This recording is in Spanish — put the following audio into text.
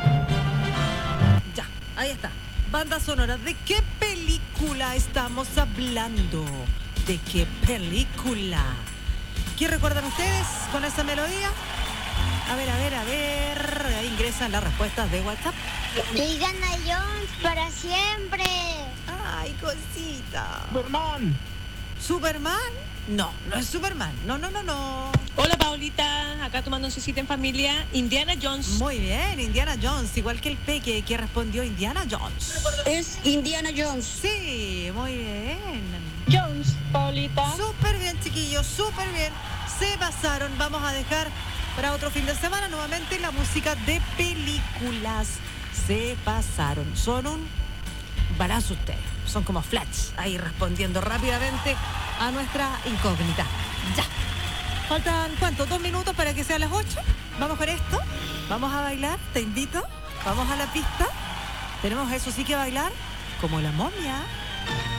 Ya, ahí está. Banda sonora. ¿De qué película estamos hablando? ¿De qué película? ¿Qué recuerdan ustedes con esa melodía? A ver. Ahí ingresan las respuestas de WhatsApp. Indiana Jones para siempre. Ay, cosita. Superman. ¿Superman? No es Superman. No. Hola Paulita, acá tomando oncecita en familia. Indiana Jones. Muy bien, Indiana Jones, igual que el Peque que respondió Indiana Jones. Es Indiana Jones. Sí, muy bien. Jones, Paulita. Súper bien, chiquillos, súper bien. Se pasaron. Vamos a dejar para otro fin de semana nuevamente la música de películas. Se pasaron. Son un balazo ustedes. Son como flats ahí respondiendo rápidamente a nuestra incógnita. Ya. Faltan, ¿cuánto? 2 minutos para que sean las 8. Vamos con esto. Vamos a bailar. Te invito. Vamos a la pista. Tenemos eso sí que bailar como la momia.